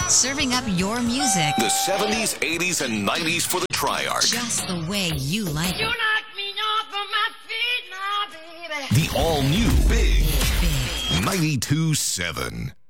Serving up your music The 70s, 80s, and 90s for the Triarch. just the way you like You it. knock me off of my feet now, baby. The all-new Big Big. 92.7.